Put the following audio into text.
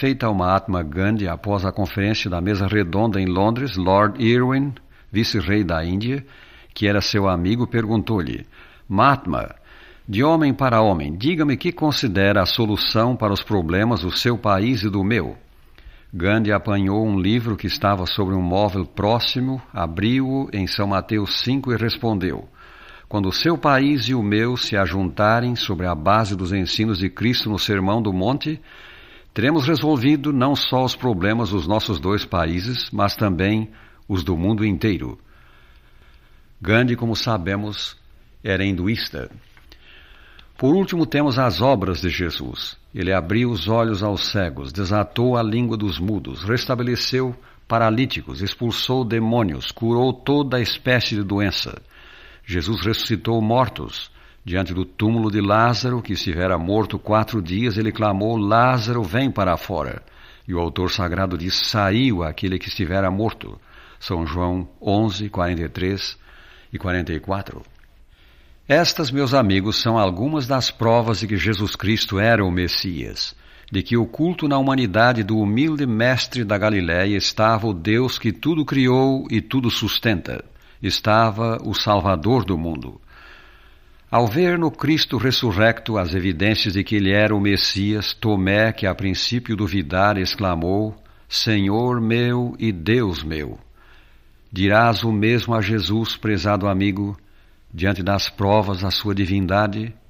feita ao Mahatma Gandhi após a conferência da mesa redonda em Londres, Lord Irwin, vice-rei da Índia, que era seu amigo, perguntou-lhe: Mahatma, de homem para homem, diga-me que considera a solução para os problemas do seu país e do meu. Gandhi apanhou um livro que estava sobre um móvel próximo, abriu-o em São Mateus 5 e respondeu: Quando o seu país e o meu se ajuntarem sobre a base dos ensinos de Cristo no Sermão do Monte, teremos resolvido não só os problemas dos nossos dois países, mas também os do mundo inteiro. Gandhi, como sabemos, era hinduísta. Por último, temos as obras de Jesus. Ele abriu os olhos aos cegos, desatou a língua dos mudos, restabeleceu paralíticos, expulsou demônios, curou toda espécie de doença. Jesus ressuscitou mortos. Diante do túmulo de Lázaro, que estivera morto 4 dias, ele clamou: Lázaro, vem para fora. E o autor sagrado diz: saiu aquele que estivera morto. São João 11, 43 e 44. Estas, meus amigos, são algumas das provas de que Jesus Cristo era o Messias, de que oculto na humanidade do humilde mestre da Galiléia estava o Deus que tudo criou e tudo sustenta, estava o Salvador do mundo. Ao ver no Cristo ressurrecto as evidências de que ele era o Messias, Tomé, que a princípio duvidara, exclamou: Senhor meu e Deus meu. Dirás o mesmo a Jesus, prezado amigo, diante das provas da sua divindade?